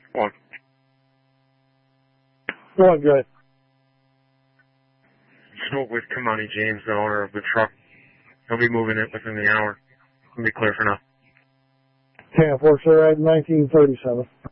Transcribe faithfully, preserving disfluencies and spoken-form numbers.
One. One, good. Spoke with Kamani James, the owner of the truck. He'll be moving it within the hour. It'll be clear for now. ten four, sir, at nineteen thirty-seven.